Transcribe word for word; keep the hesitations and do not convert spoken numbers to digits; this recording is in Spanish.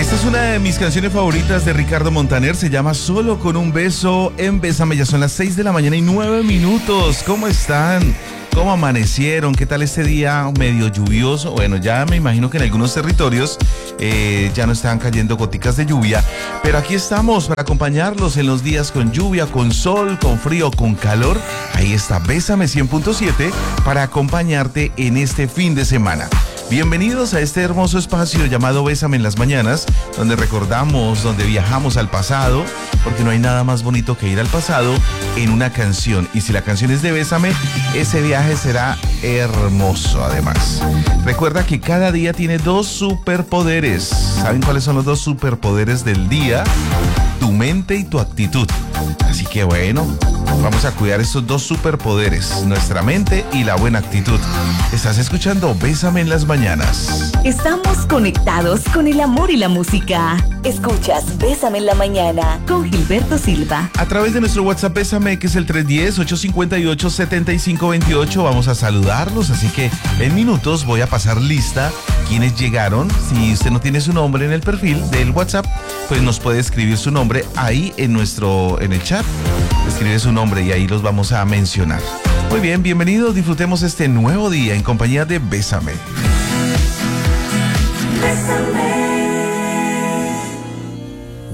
Esta es una de mis canciones favoritas de Ricardo Montaner, se llama Solo con un beso en Bésame. Ya son las seis de la mañana y nueve minutos. ¿Cómo están? ¿Cómo amanecieron? ¿Qué tal este día medio lluvioso? Bueno, ya me imagino que en algunos territorios eh, ya no están cayendo goticas de lluvia, pero aquí estamos para acompañarlos en los días con lluvia, con sol, con frío, con calor. Ahí está Bésame cien punto siete para acompañarte en este fin de semana. Bienvenidos a este hermoso espacio llamado Bésame en las mañanas, donde recordamos, donde viajamos al pasado, porque no hay nada más bonito que ir al pasado en una canción. Y si la canción es de Bésame, ese viaje será hermoso además. Recuerda que cada día tiene dos superpoderes. ¿Saben cuáles son los dos superpoderes del día? Tu mente y tu actitud. Así que bueno, vamos a cuidar estos dos superpoderes, nuestra mente y la buena actitud. Estás escuchando Bésame en las mañanas. Estamos conectados con el amor y la música. Escuchas Bésame en la mañana con Gilberto Silva. A través de nuestro WhatsApp Bésame, que es el tres uno cero, ocho cinco ocho, siete cinco dos ocho, vamos a saludarlos. Así que en minutos voy a pasar lista quienes llegaron. Si usted no tiene su nombre en el perfil del WhatsApp, pues nos puede escribir su nombre ahí en nuestro, en el chat. Escribe su nombre y ahí los vamos a mencionar. Muy bien, bienvenidos, disfrutemos este nuevo día en compañía de Bésame. Bésame.